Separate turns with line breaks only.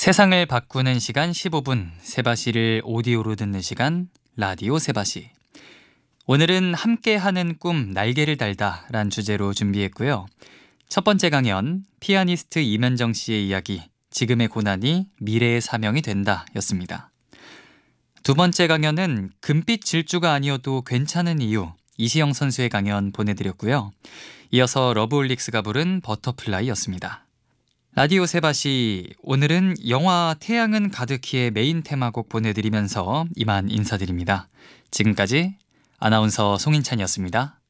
세상을 바꾸는 시간 15분, 세바시를 오디오로 듣는 시간, 라디오 세바시. 오늘은 함께하는 꿈 날개를 달다란 주제로 준비했고요. 첫 번째 강연, 피아니스트 이면정 씨의 이야기, 지금의 고난이 미래의 사명이 된다 였습니다. 두 번째 강연은 금빛 질주가 아니어도 괜찮은 이유, 이시영 선수의 강연 보내드렸고요. 이어서 러브올릭스가 부른 버터플라이 였습니다. 라디오 세바시, 오늘은 영화 태양은 가득히의 메인 테마곡 보내드리면서 이만 인사드립니다. 지금까지 아나운서 송인찬이었습니다.